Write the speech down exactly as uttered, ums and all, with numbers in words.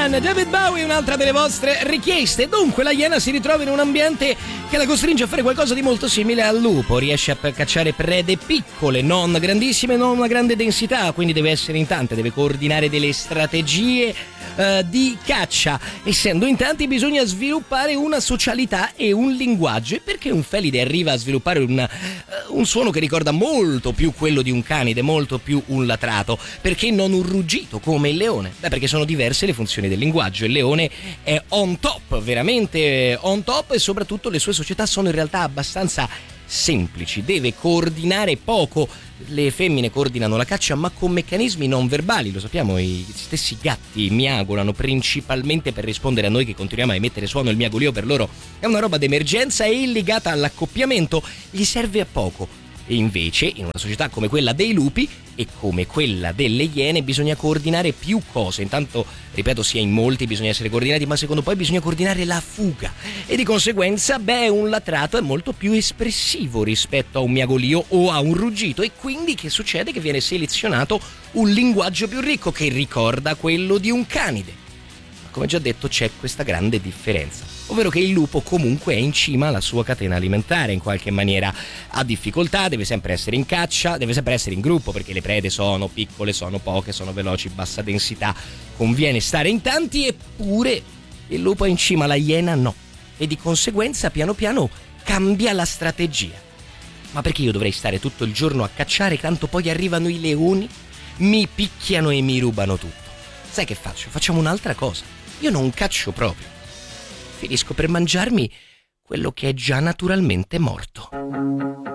Man, David Bowie, un'altra delle vostre richieste. Dunque la iena si ritrova in un ambiente che la costringe a fare qualcosa di molto simile al lupo. Riesce a cacciare prede piccole, non grandissime, non una grande densità, quindi deve essere in tante, deve coordinare delle strategie uh, di caccia. Essendo in tanti bisogna sviluppare una socialità e un linguaggio. E perché un felide arriva a sviluppare un, uh, un suono che ricorda molto più quello di un canide, molto più un latrato? Perché non un ruggito come il leone? Beh, perché sono diverse le funzioni del linguaggio. Il leone è on top, veramente on top, e soprattutto le sue società sono in realtà abbastanza semplici. Deve coordinare poco. Le femmine coordinano la caccia ma con meccanismi non verbali, lo sappiamo, i stessi gatti miagolano principalmente per rispondere a noi che continuiamo a emettere suono. Il miagolio per loro è una roba d'emergenza e legata all'accoppiamento, gli serve a poco. E invece in una società come quella dei lupi e come quella delle iene bisogna coordinare più cose. Intanto, ripeto, sia in molti bisogna essere coordinati, ma secondo poi bisogna coordinare la fuga, e di conseguenza, beh, un latrato è molto più espressivo rispetto a un miagolio o a un ruggito, e quindi che succede? Che viene selezionato un linguaggio più ricco che ricorda quello di un canide. Ma come già detto c'è questa grande differenza, ovvero che il lupo comunque è in cima alla sua catena alimentare, in qualche maniera ha difficoltà, deve sempre essere in caccia, deve sempre essere in gruppo perché le prede sono piccole, sono poche, sono veloci, bassa densità, conviene stare in tanti. Eppure il lupo è in cima, la iena no, e di conseguenza piano piano cambia la strategia. Ma perché io dovrei stare tutto il giorno a cacciare, tanto poi arrivano i leoni, mi picchiano e mi rubano tutto? Sai che faccio? Facciamo un'altra cosa, io non caccio proprio, finisco per mangiarmi quello che è già naturalmente morto.